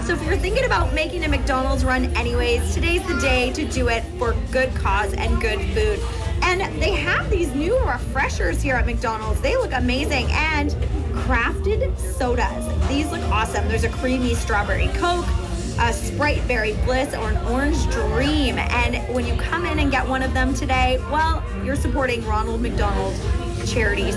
So if you're thinking about making a McDonald's run anyways, today's the day to do it for good cause and good food. And they have these new refreshers here at McDonald's. They look amazing. And crafted sodas. These look awesome. There's a creamy strawberry Coke, a Sprite Berry Bliss, or an Orange Dream. And when you come in and get one of them today, well, you're supporting Ronald McDonald Charities.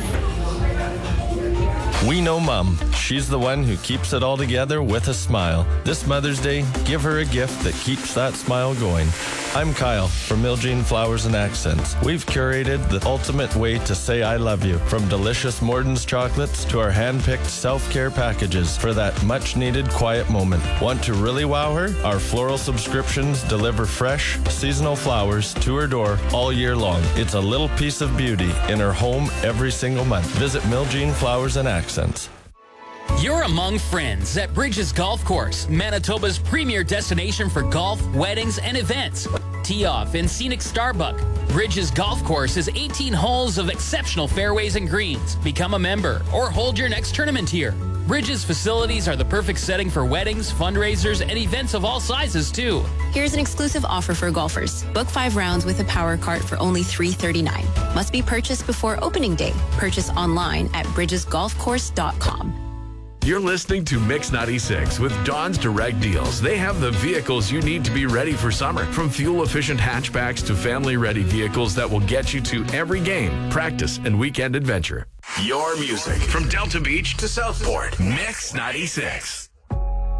We know Mom. She's the one who keeps it all together with a smile. This Mother's Day, give her a gift that keeps that smile going. I'm Kyle from Miljean Flowers and Accents. We've curated the ultimate way to say I love you, from delicious Morton's chocolates to our hand-picked self-care packages for that much-needed quiet moment. Want to really wow her? Our floral subscriptions deliver fresh, seasonal flowers to her door all year long. It's a little piece of beauty in her home every single month. Visit Miljean Flowers and Accents. You're among friends at Bridges Golf Course, Manitoba's premier destination for golf, weddings, and events. Tee off in scenic Starbuck. Bridges Golf Course is 18 holes of exceptional fairways and greens. Become a member or hold your next tournament here. Bridges facilities are the perfect setting for weddings, fundraisers, and events of all sizes, too. Here's an exclusive offer for golfers. Book 5 rounds with a power cart for only $339. Must be purchased before opening day. Purchase online at bridgesgolfcourse.com. You're listening to Mix 96 with Don's Direct Deals. They have the vehicles you need to be ready for summer. From fuel-efficient hatchbacks to family-ready vehicles that will get you to every game, practice, and weekend adventure. Your music from Delta Beach to Southport. Mix 96.